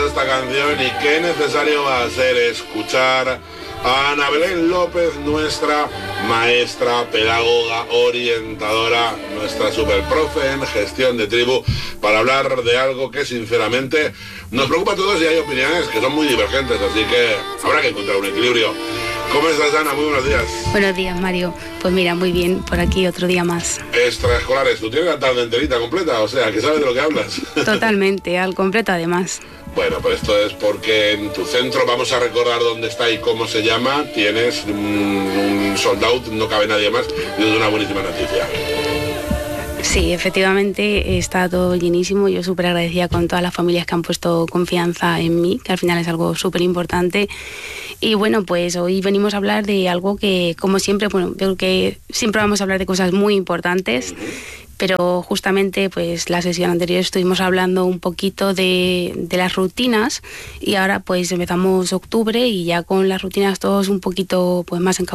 esta canción y qué necesario va a ser escuchar a Ana Belén López, nuestra maestra, pedagoga, orientadora, nuestra superprofe en gestión de tribu, para hablar de algo que sinceramente nos preocupa a todos y hay opiniones que son muy divergentes, así que habrá que encontrar un equilibrio. ¿Cómo estás, Ana? Muy buenos días. Buenos días, Mario. Pues mira, muy bien, por aquí otro día más. Extraescolares, tú tienes la tarde enterita completa, o sea, que sabes de lo que hablas. Totalmente, al completo además. Bueno, pues esto es porque en tu centro, vamos a recordar dónde está y cómo se llama, tienes un sold out, no cabe nadie más, y es una buenísima noticia. Sí, efectivamente está todo llenísimo. Yo súper agradecida con todas las familias que han puesto confianza en mí, que al final es algo súper importante. Y bueno, pues hoy venimos a hablar de algo que, como siempre, bueno, yo creo que siempre vamos a hablar de cosas muy importantes, pero justamente pues la sesión anterior estuvimos hablando un poquito de las rutinas y ahora pues empezamos octubre y ya con las rutinas todos un poquito pues más